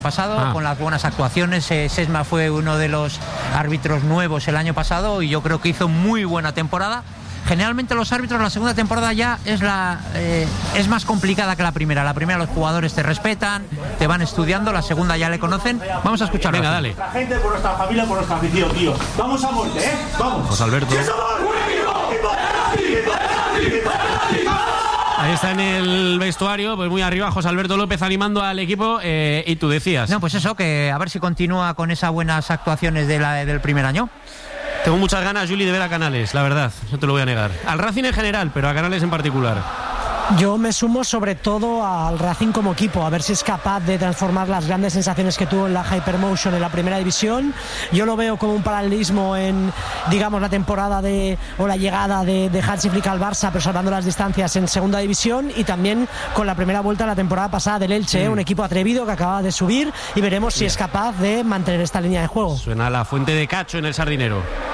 pasado, con las buenas actuaciones. Sesma fue uno de los árbitros nuevos el año pasado y yo creo que hizo muy buena temporada. Generalmente los árbitros, la segunda temporada ya es más complicada que la primera. La primera los jugadores te respetan, te van estudiando, la segunda ya le conocen. Vamos a escucharlo. Venga, dale. La gente, por nuestra familia, por nuestra afición, tío. Vamos a muerte, ¿eh? Vamos. José Alberto. Ahí está en el vestuario, pues muy arriba, José Alberto López animando al equipo. Y tú decías. No, pues eso, que a ver si continúa con esas buenas actuaciones del primer año. Tengo muchas ganas, Juli, de ver a Canales, la verdad, no te lo voy a negar. Al Racing en general, pero a Canales en particular. Yo me sumo sobre todo al Racing como equipo, a ver si es capaz de transformar las grandes sensaciones que tuvo en la Hypermotion en la primera división. Yo lo veo como un paralelismo en, digamos, la temporada o la llegada de Hansi Flick al Barça, pero salvando las distancias en segunda división, y también con la primera vuelta de la temporada pasada del Elche, un equipo atrevido que acaba de subir, y veremos si es capaz de mantener esta línea de juego. Suena la fuente de Cacho en el Sardinero.